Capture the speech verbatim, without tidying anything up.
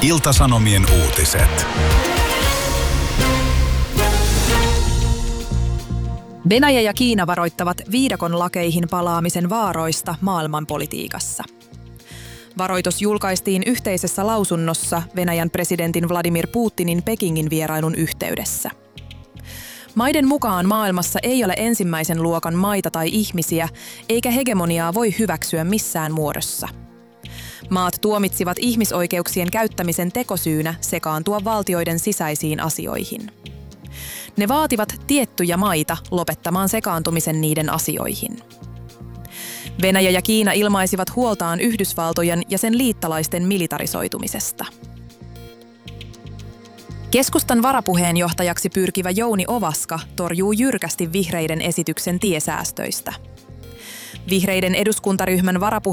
Ilta-Sanomien uutiset. Venäjä ja Kiina varoittavat viidakon lakeihin palaamisen vaaroista maailmanpolitiikassa. Varoitus julkaistiin yhteisessä lausunnossa Venäjän presidentin Vladimir Putinin Pekingin vierailun yhteydessä. Maiden mukaan maailmassa ei ole ensimmäisen luokan maita tai ihmisiä, eikä hegemoniaa voi hyväksyä missään muodossa. Maat tuomitsivat ihmisoikeuksien käyttämisen tekosyynä sekaantua valtioiden sisäisiin asioihin. Ne vaativat tiettyjä maita lopettamaan sekaantumisen niiden asioihin. Venäjä ja Kiina ilmaisivat huoltaan Yhdysvaltojen ja sen liittolaisten militarisoitumisesta. Keskustan varapuheenjohtajaksi pyrkivä Jouni Ovaska torjuu jyrkästi vihreiden esityksen tiesäästöistä. Vihreiden eduskuntaryhmän varapuheenjohtaja